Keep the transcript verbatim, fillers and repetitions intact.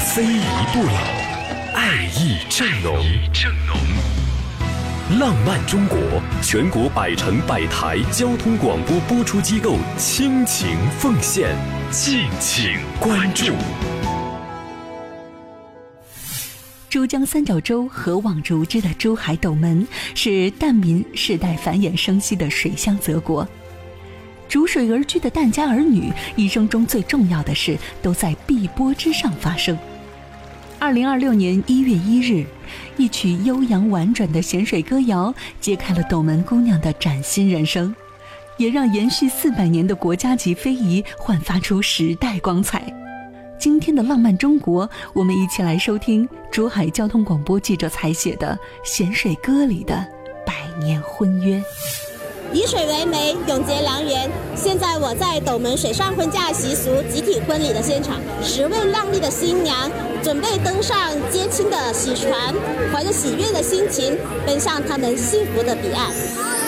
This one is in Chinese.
非遗不老，爱意正浓。浪漫中国，全国百城百台交通广播播出机构倾情奉献，敬请关注。 珠江三角洲河网如织的珠海斗门，是疍民世代繁衍生息的水乡泽国。逐水而居的疍家儿女，一生中最重要的事都在碧波之上发生。二零二六年一月一日，一曲悠扬婉转的咸水歌谣，揭开了斗门姑娘的崭新人生，也让延续四百年的国家级非遗焕发出时代光彩。今天的浪漫中国，我们一起来收听珠海交通广播记者采写的《咸水歌》里的百年婚约。 以水为媒，永结良缘。现在我在斗门水上婚嫁习俗集体婚礼的现场，十位靓丽的新娘准备登上接亲的喜船，怀着喜悦的心情奔向他们幸福的彼岸。